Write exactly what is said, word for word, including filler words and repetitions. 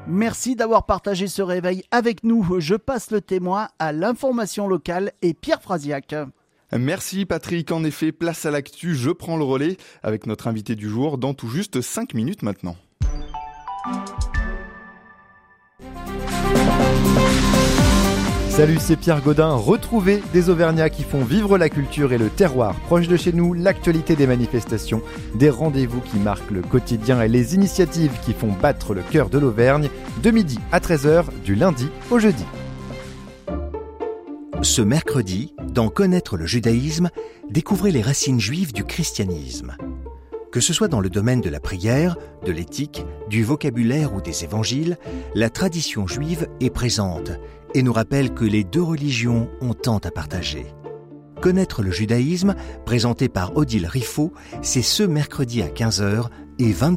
Merci d'avoir partagé ce réveil avec nous. Je passe le témoin à l'information locale et Pierre Frasiac. Merci Patrick, en effet, place à l'actu, je prends le relais avec notre invité du jour dans tout juste cinq minutes maintenant. Salut, c'est Pierre Gaudin. Retrouvez des Auvergnats qui font vivre la culture et le terroir. Proche de chez nous, l'actualité des manifestations, des rendez-vous qui marquent le quotidien et les initiatives qui font battre le cœur de l'Auvergne, de midi à treize heures, du lundi au jeudi. Ce mercredi, dans Connaître le judaïsme, découvrez les racines juives du christianisme. Que ce soit dans le domaine de la prière, de l'éthique, du vocabulaire ou des évangiles, la tradition juive est présente et nous rappelle que les deux religions ont tant à partager. Connaître le judaïsme, présenté par Odile Riffaut, c'est ce mercredi à quinze heures et vingt